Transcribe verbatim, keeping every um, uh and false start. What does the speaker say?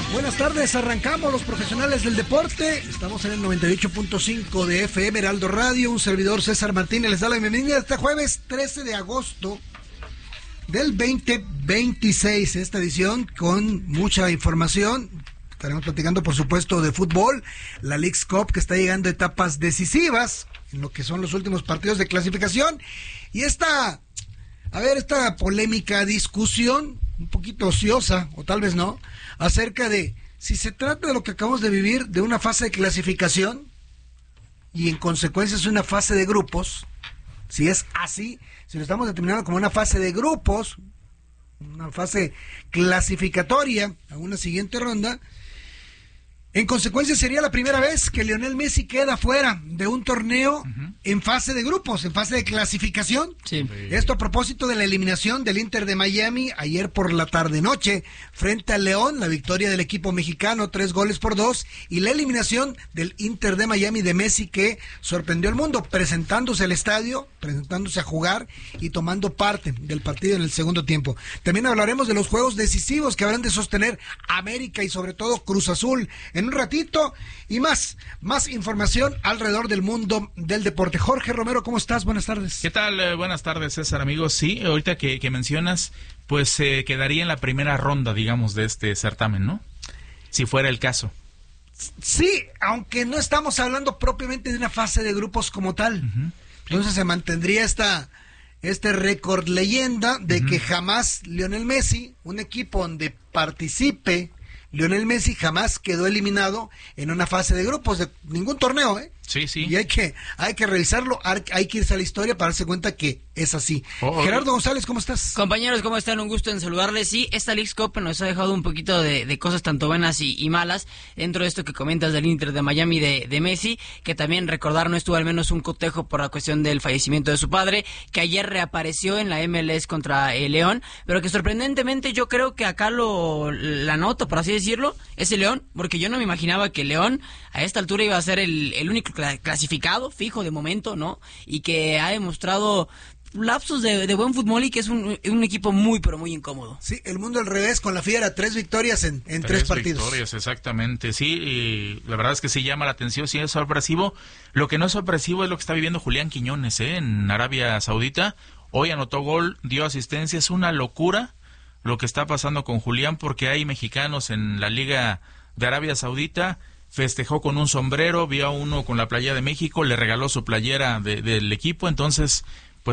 Buenas tardes, arrancamos los profesionales del deporte. Estamos en el noventa y ocho punto cinco de F M Heraldo Radio. Un servidor, César Martínez, les da la bienvenida este jueves trece de agosto del veinte veintiséis. Esta edición con mucha información. Estaremos platicando, por supuesto, de fútbol, la Leagues Cup, que está llegando a etapas decisivas en lo que son los últimos partidos de clasificación. Y esta, a ver, esta polémica discusión, un poquito ociosa, o tal vez no, acerca de si se trata de lo que acabamos de vivir, de una fase de clasificación y en consecuencia es una fase de grupos. Si es así, si lo estamos determinando como una fase de grupos, una fase clasificatoria a una siguiente ronda, en consecuencia sería la primera vez que Lionel Messi queda fuera de un torneo uh-huh. en fase de grupos, en fase de clasificación. Sí. Esto a propósito de la eliminación del Inter de Miami ayer por la tarde-noche frente al León, la victoria del equipo mexicano, tres goles por dos, y la eliminación del Inter de Miami de Messi, que sorprendió al mundo, presentándose al estadio, presentándose a jugar y tomando parte del partido en el segundo tiempo. También hablaremos de los juegos decisivos que habrán de sostener América y sobre todo Cruz Azul en un ratito, y más, más información alrededor del mundo del deporte. Jorge Romero, ¿cómo estás? Buenas tardes. ¿Qué tal? Eh, buenas tardes, César, amigos. Sí, ahorita que, que mencionas, pues se eh, quedaría en la primera ronda, digamos, de este certamen, ¿no? Si fuera el caso. Sí, aunque no estamos hablando propiamente de una fase de grupos como tal. Uh-huh. Entonces se mantendría esta, este récord leyenda de uh-huh. que jamás Lionel Messi, un equipo donde participe Lionel Messi, jamás quedó eliminado en una fase de grupos de ningún torneo, ¿eh? Sí, sí. Y hay que, hay que revisarlo, hay que irse a la historia para darse cuenta que es así. Oh, oh, Gerardo González, ¿cómo estás? Compañeros, ¿cómo están? Un gusto en saludarles. Sí, esta Leagues Cup nos ha dejado un poquito de, de cosas tanto buenas y, y malas dentro de esto que comentas del Inter de Miami de, de Messi, que también recordar no estuvo al menos un cotejo por la cuestión del fallecimiento de su padre, que ayer reapareció en la M L S contra el León, pero que sorprendentemente yo creo que acá lo la noto, por así decirlo, es el León, porque yo no me imaginaba que el León a esta altura iba a ser el, el único clasificado fijo de momento, ¿no? Y que ha demostrado lapsos de, de buen fútbol y que es un, un equipo muy, pero muy incómodo. Sí, el mundo al revés con la Fiera, tres victorias en, en tres, tres partidos. Tres victorias, exactamente, sí, y la verdad es que sí llama la atención, sí es sorpresivo. Lo que no es sorpresivo es lo que está viviendo Julián Quiñones, ¿eh? En Arabia Saudita. Hoy anotó gol, dio asistencia, es una locura lo que está pasando con Julián, porque hay mexicanos en la Liga de Arabia Saudita. Festejó con un sombrero, vio a uno con la playera de México, le regaló su playera de, del equipo, entonces